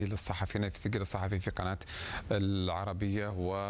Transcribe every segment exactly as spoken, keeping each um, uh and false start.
للصحفي نايف ثقيل الصحفي في قناة العربية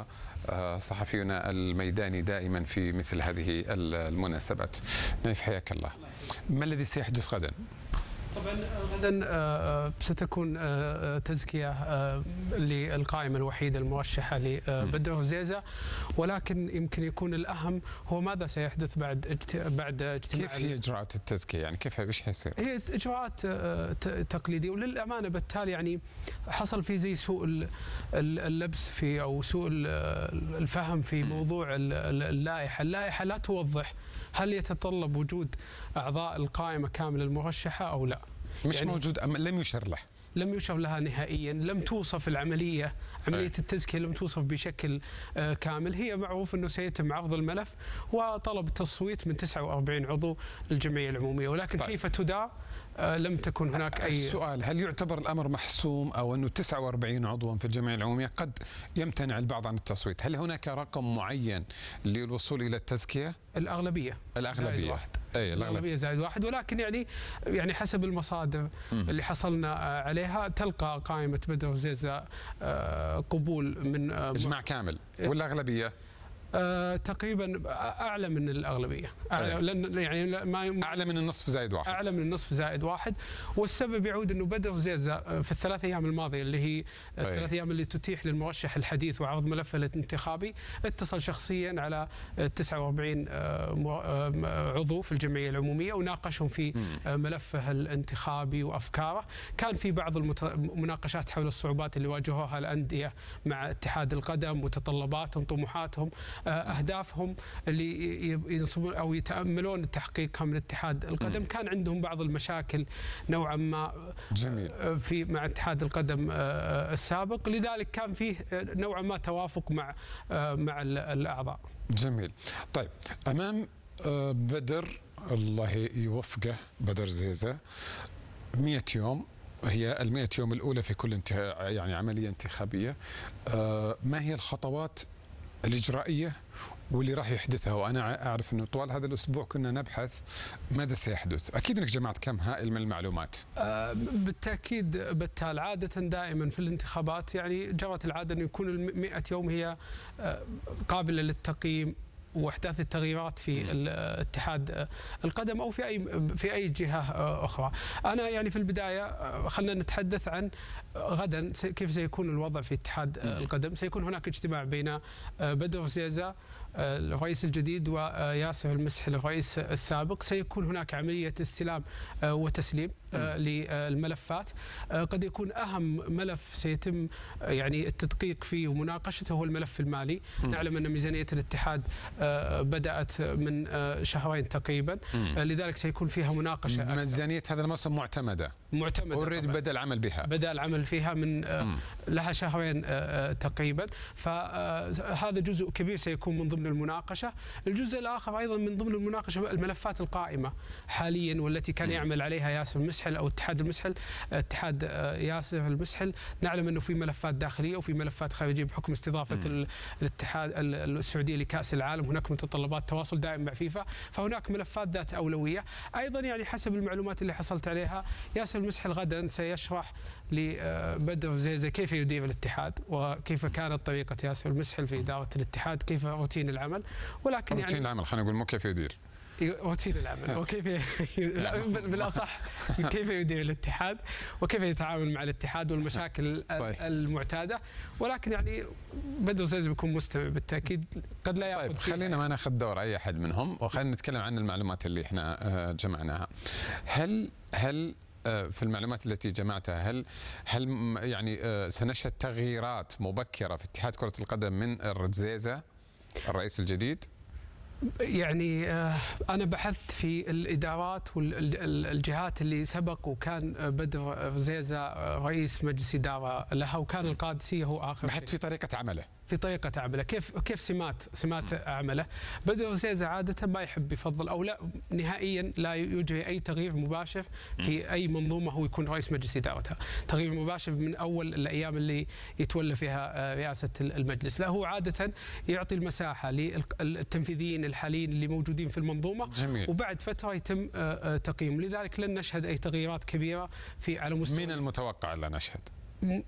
وصحفينا الميداني دائما في مثل هذه المناسبات. نايف حياك الله. ما الذي سيحدث غدا؟ طبعا غدا ستكون تزكية للقائمة الوحيدة المرشحة لبدر وزيزة، ولكن يمكن يكون الأهم هو ماذا سيحدث بعد بعد اجتماع. كيف هي إجراءات التزكية؟ يعني كيف ايش حيصير؟ هي إجراءات تقليدية، وللأمانة بالتالي يعني حصل في زي سوء اللبس في أو سوء الفهم في موضوع اللائحة. اللائحة لا توضح هل يتطلب وجود أعضاء القائمة كاملة المرشحة أو لا. مش يعني موجود، لم يشر له لم يشر لها نهائيا، لم توصف العملية عملية أي. التزكية لم توصف بشكل كامل. هي معروف أنه سيتم عرض الملف وطلب التصويت من تسعة وأربعين عضو للجمعية العمومية، ولكن طيب. كيف تدار لم تكن هناك أي. السؤال، هل يعتبر الأمر محسوم أو أنه تسعة وأربعين عضوا في الجمعية العمومية قد يمتنع البعض عن التصويت؟ هل هناك رقم معين للوصول إلى التزكية؟ الأغلبية الأغلبية زائد واحد. أي الأغلبية زائد واحد، ولكن يعني يعني حسب المصادر م. اللي حصلنا عليها تلقى قائمة بدر وزيزة قبول من إجماع كامل ولا أغلبية؟ أه تقريبا اعلى من الاغلبيه، اعلى لان يعني ما اعلى من النصف زائد واحد اعلى من النصف زائد واحد. والسبب يعود انه بدر وزيزة في الثلاث ايام الماضيه اللي هي الثلاث ايام اللي تتيح للمرشح الحديث وعرض ملفه الانتخابي، اتصل شخصيا على تسعة وأربعين عضو في الجمعيه العموميه وناقشهم في ملفه الانتخابي وافكاره. كان في بعض المناقشات حول الصعوبات اللي واجهوها الانديه مع اتحاد القدم، متطلباتهم، طموحاتهم، أهدافهم اللي ينصبون أو يتأملون تحقيقها من اتحاد القدم. م. كان عندهم بعض المشاكل نوعا ما جميل. في مع اتحاد القدم السابق، لذلك كان فيه نوعا ما توافق مع مع الأعضاء. جميل. طيب، أمام بدر الله يوفقه، بدر زيزة، مئة يوم هي المئة يوم الأولى في كل انتهاء يعني عملية انتخابية. ما هي الخطوات الإجرائية واللي راح يحدثها؟ وأنا أعرف أنه طوال هذا الأسبوع كنا نبحث ماذا سيحدث. أكيد أنك جمعت كم هائل من المعلومات. آه بالتأكيد بتال. عادة دائما في الانتخابات يعني جرت العادة أن يكون المئة يوم هي آه قابلة للتقييم واحداث التغييرات في اتحاد القدم او في اي في اي جهه اخرى. انا يعني في البدايه خلينا نتحدث عن غدا كيف سيكون الوضع في اتحاد القدم. سيكون هناك اجتماع بين بدر وزيزة الرئيس الجديد وياسر المسحل الرئيس السابق. سيكون هناك عمليه استلام وتسليم للملفات. قد يكون اهم ملف سيتم يعني التدقيق فيه ومناقشته هو الملف المالي. نعلم ان ميزانيه الاتحاد بدأت من شهرين تقريبا، لذلك سيكون فيها مناقشة أكثر. ميزانية هذا الموسم معتمدة معتمدة أوريد بدأ العمل بها بدأ العمل فيها من مم. لها شهرين تقريبا، فهذا جزء كبير سيكون من ضمن المناقشة. الجزء الآخر أيضا من ضمن المناقشة الملفات القائمة حاليا والتي كان يعمل عليها ياسر المسحل أو اتحاد المسحل اتحاد ياسر المسحل. نعلم أنه في ملفات داخلية وفي ملفات خارجية بحكم استضافة مم. الاتحاد السعودية لكأس العالم. هناك متطلبات تواصل دائم مع فيفا، فهناك ملفات ذات أولوية. أيضا يعني حسب المعلومات اللي حصلت عليها ياسر المسحل غدا سيشرح لبدر وزيزة كيف يدير الاتحاد وكيف كانت طريقة ياسر المسحل في إدارة الاتحاد، كيف روتين العمل. ولكن روتين يعني العمل خلينا نقول مو كيف يدير روتين العمل وكيف بالاصح كيف يدير الاتحاد وكيف يتعامل مع الاتحاد والمشاكل المعتاده. ولكن يعني بدر وزيزة بيكون مستمع بالتاكيد، قد لا ياخذ. طيب خلينا ما ناخذ دور اي احد منهم وخلينا نتكلم عن المعلومات اللي احنا جمعناها. هل هل في المعلومات التي جمعتها هل هل يعني سنشهد تغييرات مبكره في اتحاد كره القدم من الزيزة الرئيس الجديد؟ يعني أنا بحثت في الإدارات والجهات اللي سبق، وكان بدر زيزة رئيس مجلس إدارة لها، وكان القادسية هو آخر. بحثت في طريقة عمله في طريقة عمله، كيف كيف سمات سمات عمله. بدر زيزة عادة ما يحب يفضل أو لا نهائيا لا يجري أي تغيير مباشر في أي منظومة هو يكون رئيس مجلس إدارتها. تغيير مباشر من أول الأيام اللي يتولى فيها رئاسة المجلس. لا، هو عادة يعطي المساحة للتنفيذيين الحاليين اللي موجودين في المنظومة. جميل. وبعد فترة يتم تقييم. لذلك لن نشهد أي تغييرات كبيرة في على مستوى. من المتوقع لا نشهد؟